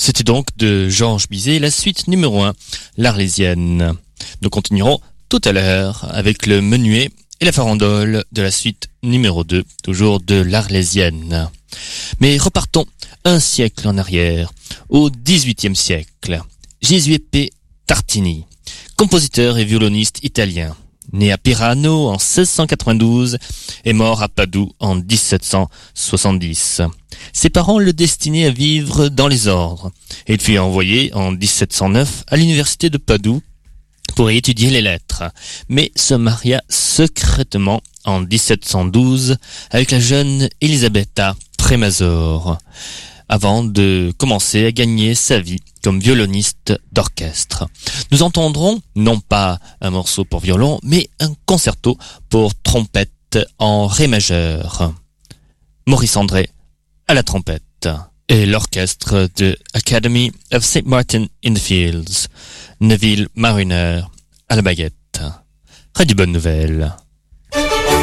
C'était donc de Georges Bizet, la suite numéro 1, l'Arlésienne. Nous continuerons tout à l'heure avec le menuet et la farandole de la suite numéro 2, toujours de l'Arlésienne. Mais repartons un siècle en arrière, au XVIIIe siècle. Giuseppe Tartini, compositeur et violoniste italien, né à Pirano en 1692 et mort à Padoue en 1770. Ses parents le destinaient à vivre dans les ordres et il fut envoyé en 1709 à l'université de Padoue pour y étudier les lettres, mais se maria secrètement en 1712 avec la jeune Elisabetta Tremazor, avant de commencer à gagner sa vie comme violoniste d'orchestre. Nous entendrons non pas un morceau pour violon, mais un concerto pour trompette en ré majeur. Maurice André à la trompette et l'orchestre de Academy of St. Martin in the Fields, Neville Mariner à la baguette. Radio Bonne Nouvelle.